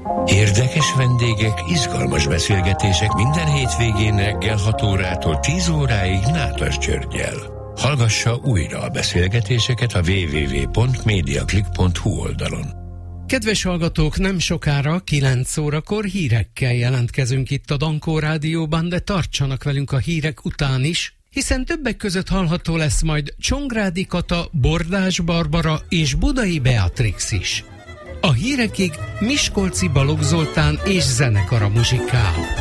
Érdekes vendégek, izgalmas beszélgetések minden hétvégén reggel 6 órától 10 óráig Nádas Györggyel. Hallgassa újra a beszélgetéseket a www.mediaclick.hu oldalon. Kedves hallgatók, nem sokára 9 órakor hírekkel jelentkezünk itt a Dankó Rádióban, de tartsanak velünk a hírek után is, hiszen többek között hallható lesz majd Csongrádi Kata, Bordás Barbara és Budai Beatrix is. A hírekig Miskolci Balogh Zoltán és zenekara muzsikál.